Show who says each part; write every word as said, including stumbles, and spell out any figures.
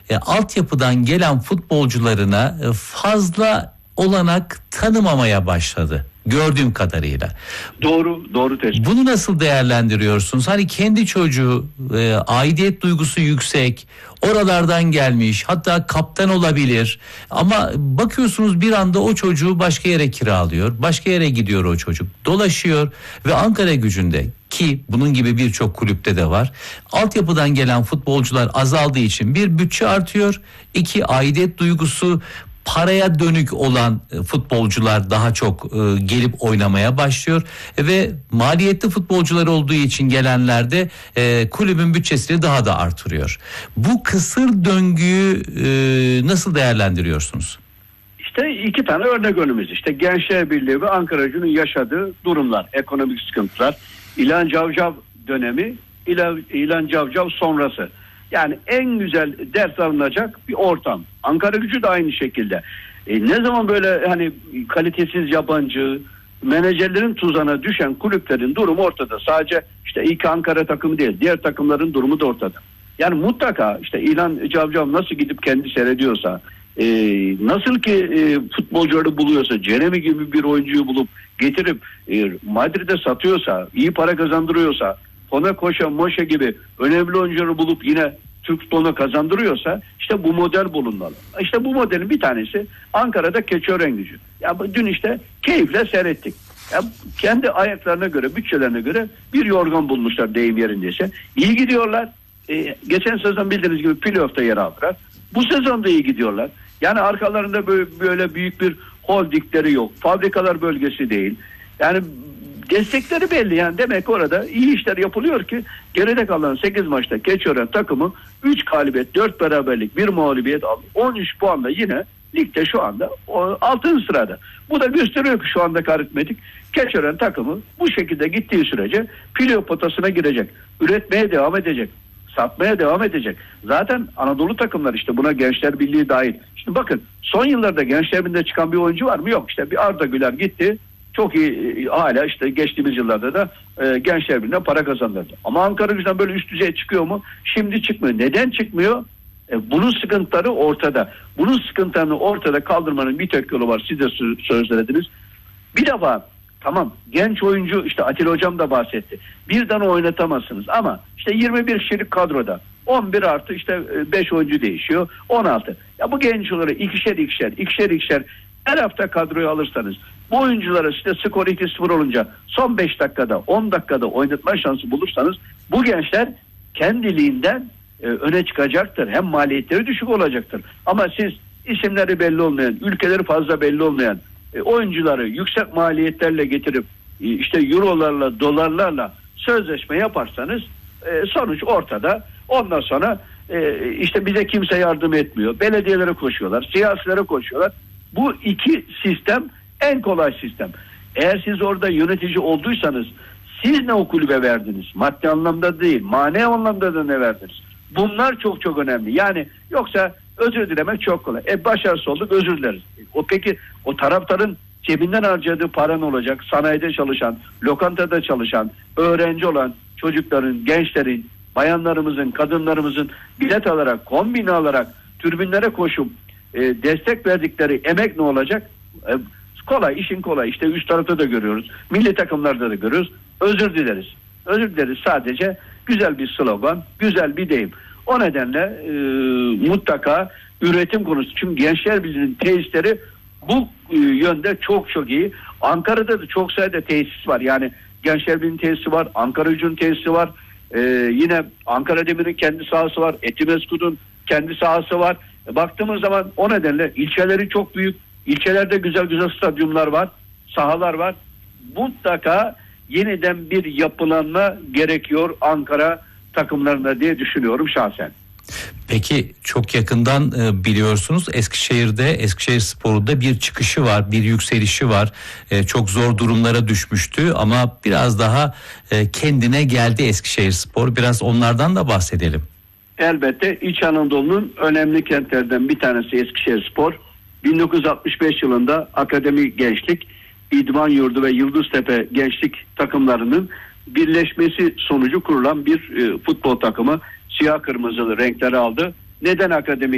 Speaker 1: e, altyapıdan gelen futbolcularına e, fazla olanak tanımamaya başladı. Gördüğüm kadarıyla.
Speaker 2: Doğru, doğru tespit.
Speaker 1: Bunu nasıl değerlendiriyorsunuz? Hani kendi çocuğu, e, aidiyet duygusu yüksek, oralardan gelmiş, hatta kaptan olabilir. Ama bakıyorsunuz bir anda o çocuğu başka yere kiralıyor, başka yere gidiyor o çocuk, dolaşıyor ve Ankaragücü'nde, ki bunun gibi birçok kulüpte de var, altyapıdan gelen futbolcular azaldığı için bir bütçe artıyor, iki aidiyet duygusu, paraya dönük olan futbolcular daha çok e, gelip oynamaya başlıyor e, ve maliyetli futbolcular olduğu için gelenler de e, kulübün bütçesini daha da artırıyor. Bu kısır döngüyü e, nasıl değerlendiriyorsunuz?
Speaker 2: İşte iki tane örnek önümüz. İşte Gençler Birliği ve Ankaragücü'nün yaşadığı durumlar, ekonomik sıkıntılar, İlhan Cavcav dönemi, İlhan, İlhan Cavcav sonrası. Yani en güzel ders alınacak bir ortam. Ankaragücü de aynı şekilde. E, ne zaman böyle hani kalitesiz yabancı menajerlerin tuzağına düşen kulüplerin durumu ortada. Sadece işte ilk Ankara takımı değil, diğer takımların durumu da ortada. Yani mutlaka işte İlhan Cavcav nasıl gidip kendi seyrediyorsa, e, nasıl ki e, futbolcuları buluyorsa, Jeremy gibi bir oyuncuyu bulup getirip e, Madrid'e satıyorsa, iyi para kazandırıyorsa, Ona Koşa, Moşe gibi önemli oyuncuları bulup yine Türk futboluna kazandırıyorsa işte bu model bulunmalı. İşte bu modelin bir tanesi Ankara'da Keçiörengücü. Ya dün işte keyifle seyrettik. Ya kendi ayaklarına göre, bütçelerine göre bir yorgan bulmuşlar deyim yerindeyse. İyi gidiyorlar. Ee, geçen sezon bildiğiniz gibi playoff'ta yer aldılar. Bu sezon da iyi gidiyorlar. Yani arkalarında böyle, böyle büyük bir holdingleri yok. Fabrikalar bölgesi değil. Yani destekleri belli, yani demek orada iyi işler yapılıyor ki geride kalan sekiz maçta Keçiören takımı üç galibiyet, dört beraberlik, bir mağlubiyet aldı. on üç puanla yine ligde şu anda altıncı sırada. Bu da gösteriyor ki şu anda aritmetik Keçiören takımı bu şekilde gittiği sürece playoff potasına girecek. Üretmeye devam edecek. Satmaya devam edecek. Zaten Anadolu takımlar işte buna Gençler Birliği dahil. Şimdi bakın son yıllarda Gençler Birliği'nde çıkan bir oyuncu var mı? Yok. İşte bir Arda Güler gitti. Çok iyi, hala işte geçtiğimiz yıllarda da e, Gençler Birliği'ne para kazandırdı. Ama Ankaragücü'den böyle üst düzey çıkıyor mu? Şimdi çıkmıyor. Neden çıkmıyor? E, bunun sıkıntıları ortada. Bunun sıkıntılarını ortada kaldırmanın bir tek yolu var. Siz de sözlediniz. Bir defa tamam, genç oyuncu işte Atilla Hocam da bahsetti. Birden oynatamazsınız ama işte yirmi bir kişilik kadroda on bir artı işte beş oyuncu değişiyor. on altı. Ya bu genç oyuncuları ikişer ikişer, ikişer ikişer her hafta kadroyu alırsanız, bu oyunculara işte skor iki sıfır olunca son beş dakikada, on dakikada oynatma şansı bulursanız bu gençler kendiliğinden e, öne çıkacaktır. Hem maliyetleri düşük olacaktır. Ama siz isimleri belli olmayan, ülkeleri fazla belli olmayan e, oyuncuları yüksek maliyetlerle getirip e, işte eurolarla, dolarlarla sözleşme yaparsanız e, sonuç ortada. Ondan sonra e, işte bize kimse yardım etmiyor. Belediyelere koşuyorlar, siyasilere koşuyorlar. Bu iki sistem en kolay sistem. Eğer siz orada yönetici olduysanız siz ne o kulübe verdiniz? Maddi anlamda değil, manevi anlamda da ne verdiniz? Bunlar çok çok önemli. Yani yoksa özür dilemek çok kolay. E başarısız olduk, özür dileriz. O peki o taraftarın cebinden harcadığı para ne olacak? Sanayide çalışan, lokantada çalışan, öğrenci olan çocukların, gençlerin, bayanlarımızın, kadınlarımızın bilet alarak, kombine alarak tribünlere koşup e, destek verdikleri emek ne olacak? E, kolay, işin kolay. İşte üst tarafta da görüyoruz. Milli takımlarda da görüyoruz. Özür dileriz. Özür dileriz sadece güzel bir slogan, güzel bir deyim. O nedenle e, mutlaka üretim konusu. Çünkü Gençler Birliği'nin tesisleri bu e, yönde çok çok iyi. Ankara'da da çok sayıda tesis var. Yani Gençler Birliği'nin tesisi var. Ankaragücü'nün tesisi var. E, yine Ankara Demir'in kendi sahası var. Etimesgut'un kendi sahası var. E, baktığımız zaman o nedenle ilçeleri çok büyük. İlçelerde güzel güzel stadyumlar var. Sahalar var. Mutlaka yeniden bir yapılanma gerekiyor Ankara takımlarında diye düşünüyorum şahsen.
Speaker 1: Peki çok yakından e, biliyorsunuz Eskişehir'de, Eskişehirspor'da bir çıkışı var, bir yükselişi var. E, çok zor durumlara düşmüştü ama biraz daha e, kendine geldi Eskişehirspor. Biraz onlardan da bahsedelim.
Speaker 2: Elbette İç Anadolu'nun önemli kentlerden bir tanesi Eskişehirspor. bin dokuz yüz altmış beş yılında Akademi Gençlik, İdman Yurdu ve Yıldıztepe Gençlik takımlarının birleşmesi sonucu kurulan bir e, futbol takımı. Siyah kırmızılı renkleri aldı. Neden Akademi